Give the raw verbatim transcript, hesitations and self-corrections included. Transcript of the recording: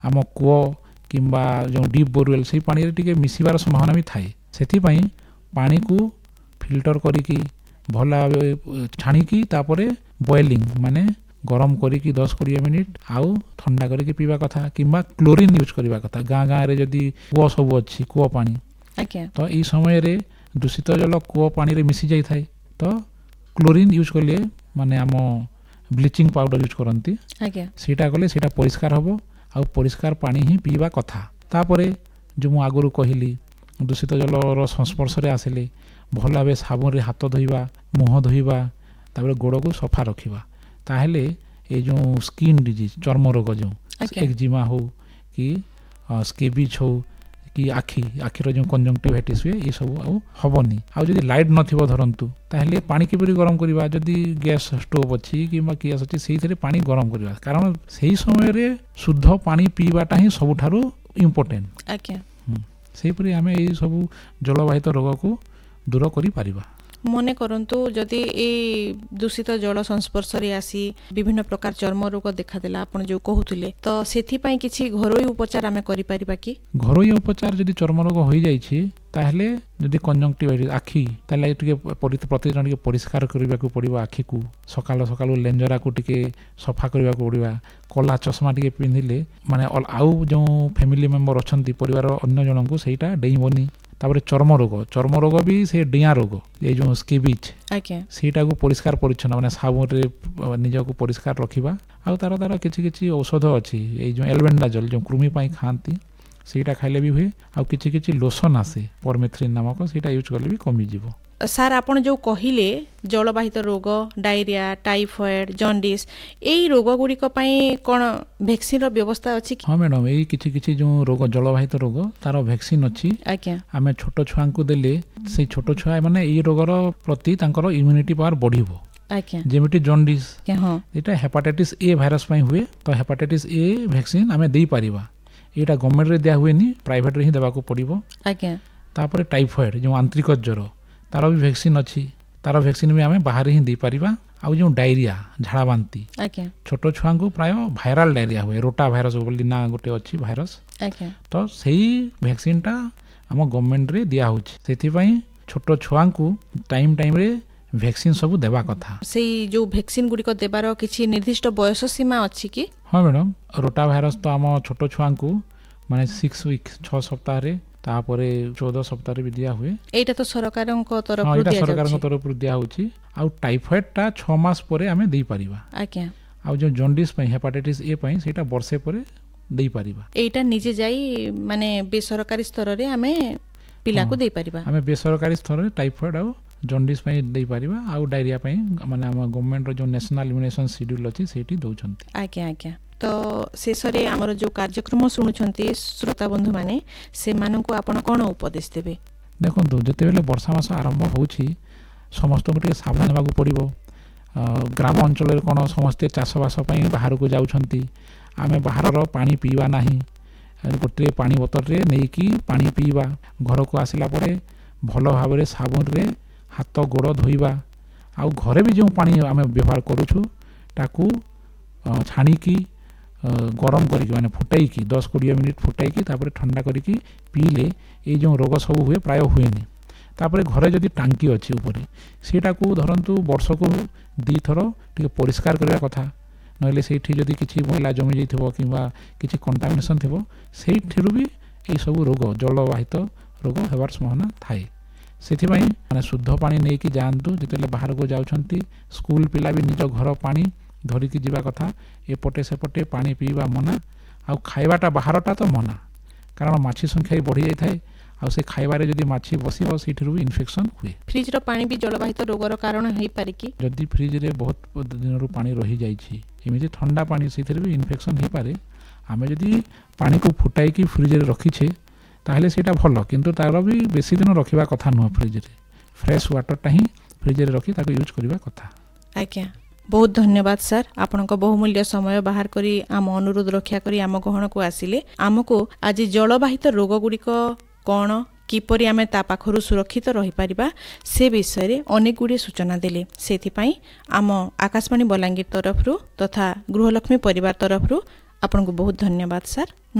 आम कूओ किंबा जो डीप बोरवेल से पानी रे टिके मिसिबार संभावना भी थाए सेथि पई पानी को फिल्टर करिकी भला छाणीकी तापरे बॉइलिंग माने गरम करिकी दस बीस मिनिट आउ ठंडा करिकी पीवा कथा किंबा क्लोरीन यूज करबा कथा गाँ गाँ रे जदी कूओ सब अच्छी कूओ पानी तो ई समय रे दूषित जल कूओ पानी रे मिसी जाई थाए तो क्लोरीन यूज करले माने आम ब्लीचिंग पाउडर यूज करती सेटा कले सेटा परिष्कार हबो आ परिष्कार पानी ही पीवा कथा तापरे जो मु आगुरु कहली दूषित जलर संस्पर्श रे आसिले भल भाव साबुन रे हाथ धोइबा मुह धोइबा तापर गोड़ को सफा रखिबा ताहेले ए जो स्किन डिजीज चर्म रोग जो एक्जिमा हो कि स्केबिज हो कि आखि आखिर जो कंजंक्टिवाइटिस हुए ये सब आउ हबनी आ जदी लाइट नथिबो धरंतु ताहेले पानी किपरि गरम करिबा जदी गैस स्टोव अछि किबा गैस अछि सेहि थरे पानी गरम करिबा कारण सेहि समय रे शुद्ध पानी पीबाटा ही सबुठारु इम्पोर्टेंट आके सेहि परि हमें ए सब जलवाहित रोग को दूर करि पारिबा मने करंतु जदि ए दूषित जल संस्पर्श रे आसी विभिन्न प्रकार चर्म रोग देखा देला आपण जो कहउथिले तो सेथि पई किछि घरोई उपचार हमें करि परिबा कि घरोई उपचार जदि चर्म रोग होई जाई छि ताहले जदि कंजंक्टिवाइटिस आखि ताले टिके प्रतिदिन टिके परिष्कार करबा को पड़िबा आखि को सकाल सकाल लेंजरा को टिके सफा करबा को पड़िबा कला चश्मा टिके पिंधिले माने आउ जो फैमिली मेंबर अछंती परिवार अन्य जन को सेटा डेइबनी तापर चर्म रोग चर्म रोग भी से डिया रोग ये जो स्केबिज सेटा को परिष्कार परिच्छन्न माने साबुन रे निज को परिष्कार रखिबा आ तार तार किछि किछि औषध अछि ए जो एल्बेंडाजोल जो कृमि पई खांती सेटा खाइले भी हुए आ किछि किछि लोशन आसे परमेथ्रिन नामक सेटा यूज करले भी कमी जिवो सार आपण जो कहिले जलवाहित रोग डायरिया टाइफॉइड जॉन्डिस एई रोग गुडी को पई कोन वैक्सीन रो व्यवस्था अछि हां मैडम एई किछि किछि जो रोग जलवाहित रोग तार वैक्सीन अछि आज्ञा हमें छोटो छुआ को देले से छोटो छुआ माने एई रोग रो प्रति तांकर इम्यूनिटी पावर बढ़िबो आज्ञा जेमिति जॉन्डिस हां एटा हेपाटाइटिस ए भाइरस पई हुए तो हेपाटाइटिस ए वैक्सीन हमें देई परिबा एटा गवर्नमेंट रे दिया हुए नी प्राइवेट रे ही देबा को पड़िबो आज्ञा तापर टाइफॉइड जो आंतरिक ज्वर तार भी वैक्सीन अच्छी तार वैक्सीन भी हमें बाहर ही दे पारिबा आ जो डायरिया झाड़ा बांती छोट छुआ को प्राय भाइराल डायरिया हुए रोटा भाइरस बोली ना गोटे अच्छी भाइरस तो सही वैक्सीन टा हम गवर्नमेंट रे दिया होछि सेति पई छोट छुआ को टाइम टाइम रे वैक्सीन सब देबा कथा सेही जो वैक्सीन गुडी को देबार किछि निर्दिष्ट बयस सीमा अछि कि हां मैडम रोटा भाइरस तो हम छोट छुआ को माने छह वीक छह सप्ताह रे तापरे चौदह सप्ताह रे भी दिया हुए एटा तो सरकारन को तरफ रु दिया सरकारन को तरफ रु दिया होछि आ टाइफॉइड टा छह मास परे हमें देई परिबा आज्ञा आ जो जॉन्डिस पई हेपाटाइटिस ए पई सेटा वर्षे परे देई परिबा एटा निजे जाई माने बेसरकारी स्तर रे हमें पिला को देई परिबा हमें बेसरकारी स्तर रे टाइफॉइड आ जॉन्डिस पई देई परिबा आ डायरिया पई माने हम गवर्नमेंट रो जो नेशनल इम्यूनेशन शेड्यूल अछि सेठी दउछंती आज्ञा आज्ञा तो शेषरे आमर जो कार्यक्रम शुणुछंती श्रोता बंधु माने से माननको आपण कोन उपदेश देबे देखो जते बेले वर्षा मास आरंभ होछि समस्त को सावधान हेबा को पड़िबो ग्राम अंचल रे कोन समस्त चाषबास पई बाहर को जाउछंती आमे बाहर रो पानी पीवा नाही गोटे पानी बोतल रे नेई की पानी पीवा घर को आसिला परे भलो भाव रे साबुन रे हाथ गोड़ धोइबा आ घरे भी जो पानी आमे व्यवहार करूछु ताकू छाणी की गरम करिकी माने फुटाई की दस बीस मिनिट फुटाई की तापर ठंडा करिकी पीले ए जो रोग सब हुए प्राय हुएनी तापर घरे जदी टांकी अछि ऊपर सेटा को धरंतु वर्ष को दी थरो टिके परिष्कार करबा कथा नहले सेठी जदी किछि मैला जमी जइथिबो किबा किछि कंटामिनेशन थिबो सेठिरु भी ए सब रोग जलवाहित रोग हेबार संभावना थाए सेथि पई माने शुद्ध पानी नै कि जानतु जतेले बाहर को जाउछंती स्कूल पिला भी निज घर पानी धरिकी जीवा कथा एपटे सेपटे पानी पीवा मना आ खाइबाटा बाहरटा तो मना कारण माछी संख्या बढ़ी जाय थाए आ से खाइबारे जदी माछी बसिबो सेठिरु इन्फेक्शन हुए फ्रिज रो पानी भी जलवाहित रोगर कारण हेई पारे कि जदी फ्रिज रे बहुत दिन रो पानी रही जाय छी एमिति ठंडा पानी सेठिर भी इन्फेक्शन हेई पारे आमे जदी पानी को फुटाई की फ्रिज रे रखी छे ताहले सेटा भलो किंतु तार भी बेसी दिन रखिबा कथा न फ्रिज रे फ्रेश वाटर टा ही फ्रिज रे रखी ताको यूज करबा कथा आज्ञा बहुत धन्यवाद सर आपण को बहुमूल्य समय बाहर करी आम अनुरोध रक्षा करी आम गहन को आसिले आमको आज जलवाहित रोग गुडी को कोन किपरि आमे ता पाखरु सुरक्षित रही परिबा से विषय रे अनेक गुडी सूचना देले सेथि पई आम आकाशवाणी बलांगीर तरफरु तथा गृहलक्ष्मी परिवार तरफरु ଆପଣଙ୍କୁ ବହୁତ ଧନ୍ୟବାଦ ସାର୍।